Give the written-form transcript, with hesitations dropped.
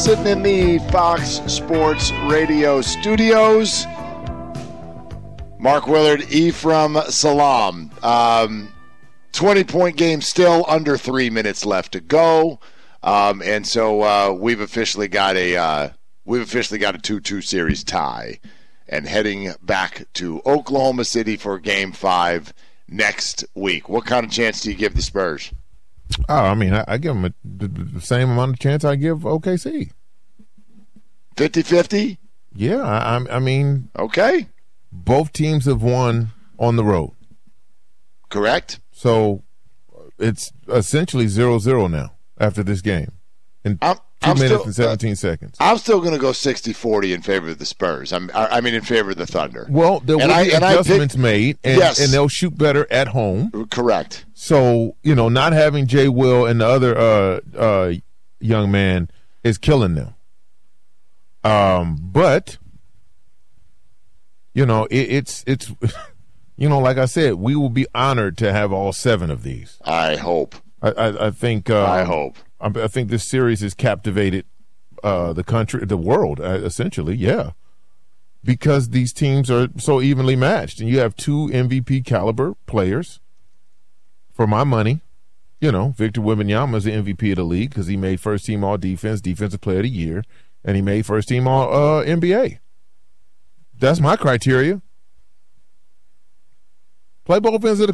sitting in the Fox Sports Radio studios. Mark Willard, Ephraim Salaam. 20-point game, still under 3 minutes left to go. And so we've officially got a 2-2 series tie, and heading back to Oklahoma City for Game 5 next week. What kind of chance do you give the Spurs? Oh, I mean, I give them the same amount of chance I give OKC. 50-50? Yeah, I mean, okay. Both teams have won on the road. Correct. So it's essentially 0-0 now after this game. In 2 minutes and 17 seconds. I'm still going to go 60-40 in favor of the Spurs. I mean, in favor of the Thunder. Well, there will be adjustments made, and they'll shoot better at home. Correct. So, not having Jay Will and the other young man is killing them. But, it's like I said, we will be honored to have all 7 of these. I hope. I think. I hope. I think this series has captivated the country, the world, essentially, yeah. Because these teams are so evenly matched. And you have 2 MVP caliber players. For my money, Victor Wembanyama is the MVP of the league because he made first team all defense, defensive player of the year, and he made first team all NBA. That's my criteria. Play both ends of the